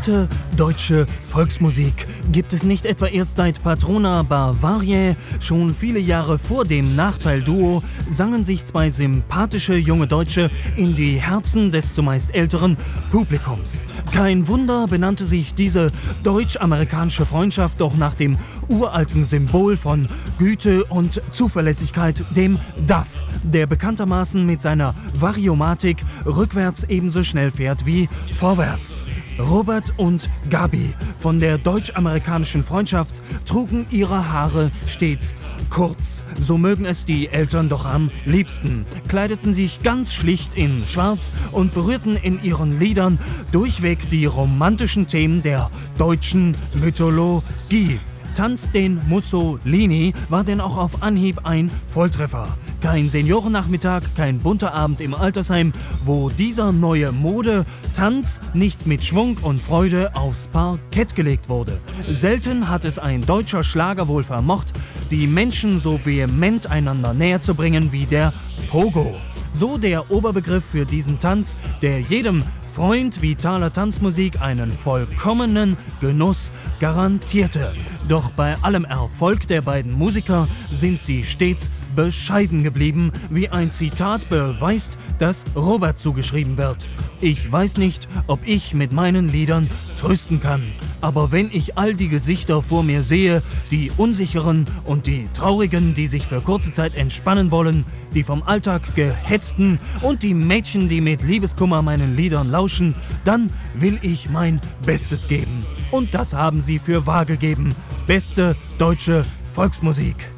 Gute deutsche Volksmusik gibt es nicht etwa erst seit Patrona Bavariae. Schon viele Jahre vor dem Nachteil-Duo sangen sich zwei sympathische junge Deutsche in die Herzen des zumeist älteren Publikums. Kein Wunder benannte sich diese deutsch-amerikanische Freundschaft doch nach dem uralten Symbol von Güte und Zuverlässigkeit, dem DAF, der bekanntermaßen mit seiner Variomatik rückwärts ebenso schnell fährt wie vorwärts. Robert und Gabi von der deutsch-amerikanischen Freundschaft trugen ihre Haare stets kurz. So mögen es die Eltern doch am liebsten, kleideten sich ganz schlicht in Schwarz und berührten in ihren Liedern durchweg die romantischen Themen der deutschen Mythologie. Tanz den Mussolini war denn auch auf Anhieb ein Volltreffer. Kein Seniorennachmittag, kein bunter Abend im Altersheim, wo dieser neue Mode-Tanz nicht mit Schwung und Freude aufs Parkett gelegt wurde. Selten hat es ein deutscher Schlager wohl vermocht, die Menschen so vehement einander näher zu bringen wie der Pogo. So der Oberbegriff für diesen Tanz, der jedem Freund vitaler Tanzmusik einen vollkommenen Genuss garantierte. Doch bei allem Erfolg der beiden Musiker sind sie stets bescheiden geblieben, wie ein Zitat beweist, das Robert zugeschrieben wird. Ich weiß nicht, ob ich mit meinen Liedern trösten kann, aber wenn ich all die Gesichter vor mir sehe, die Unsicheren und die Traurigen, die sich für kurze Zeit entspannen wollen, die vom Alltag Gehetzten und die Mädchen, die mit Liebeskummer meinen Liedern lauschen, dann will ich mein Bestes geben. Und das haben sie für wahr gegeben. Beste deutsche Volksmusik.